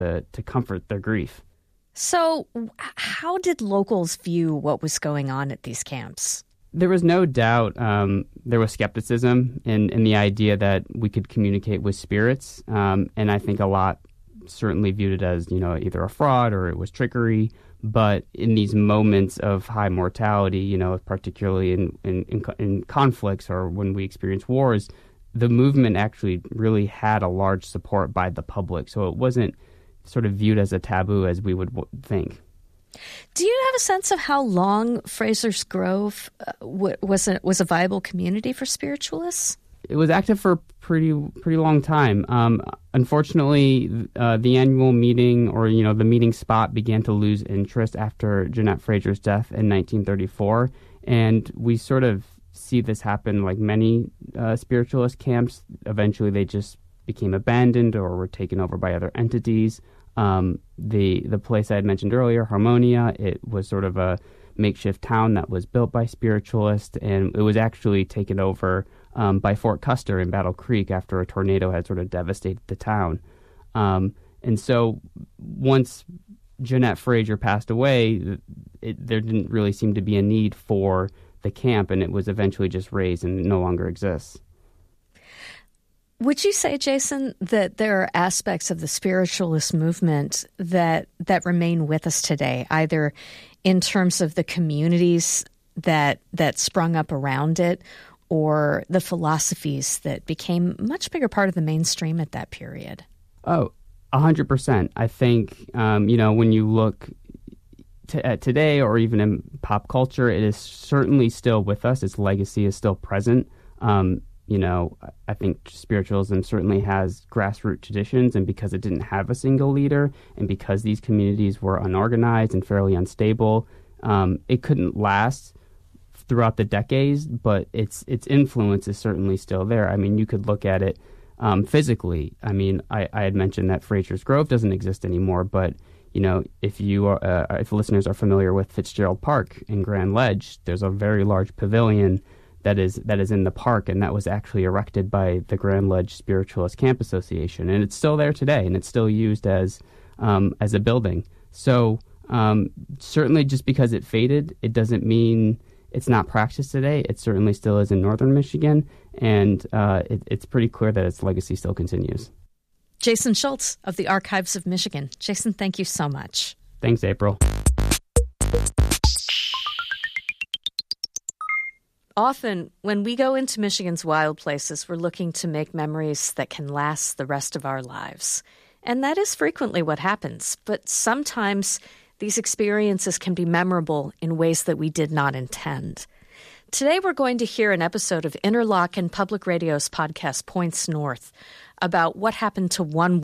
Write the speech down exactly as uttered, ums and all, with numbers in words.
to, to comfort their grief. So how did locals view what was going on at these camps? There was no doubt um, there was skepticism in, in the idea that we could communicate with spirits. Um, and I think a lot certainly viewed it as, you know, either a fraud or it was trickery. But in these moments of high mortality, you know, particularly in, in, in, in conflicts or when we experience wars, the movement actually really had a large support by the public. So it wasn't sort of viewed as a taboo as we would w- think. Do you have a sense of how long Fraser's Grove uh, w- was a, was a viable community for spiritualists? It was active for a pretty pretty long time. Um, unfortunately, uh, the annual meeting, or you know, the meeting spot, began to lose interest after Jeanette Fraser's death in nineteen thirty-four, and we sort of see this happen like many uh, spiritualist camps. Eventually, they just became abandoned or were taken over by other entities. Um, the the place I had mentioned earlier, Harmonia, it was sort of a makeshift town that was built by spiritualists, and it was actually taken over um, by Fort Custer in Battle Creek after a tornado had sort of devastated the town. Um, and so once Jeanette Fraser passed away, it, there didn't really seem to be a need for the camp, and it was eventually just razed and no longer exists. Would you say, Jason, that there are aspects of the spiritualist movement that that remain with us today, either in terms of the communities that that sprung up around it or the philosophies that became a much bigger part of the mainstream at that period? Oh, one hundred percent. I think, um, you know, when you look to, at today or even in pop culture, it is certainly still with us. Its legacy is still present. Um You know, I think spiritualism certainly has grassroots traditions, and because it didn't have a single leader, and because these communities were unorganized and fairly unstable, um, it couldn't last throughout the decades, but its its influence is certainly still there. I mean, you could look at it um, physically. I mean, I, I had mentioned that Fraser's Grove doesn't exist anymore, but, you know, if you are, uh, if listeners are familiar with Fitzgerald Park in Grand Ledge, there's a very large pavilion that is that is in the park, and that was actually erected by the Grand Ledge Spiritualist Camp Association, and it's still there today, and it's still used as um, as a building. So um, certainly, just because it faded, it doesn't mean it's not practiced today. It certainly still is in northern Michigan, and uh, it, it's pretty clear that its legacy still continues. Jason Schultz of the Archives of Michigan. Jason, thank you so much. Thanks, April. Often, when we go into Michigan's wild places, we're looking to make memories that can last the rest of our lives. And that is frequently what happens. But sometimes these experiences can be memorable in ways that we did not intend. Today, we're going to hear an episode of Interlochen Public Radio's podcast, Points North, about what happened to one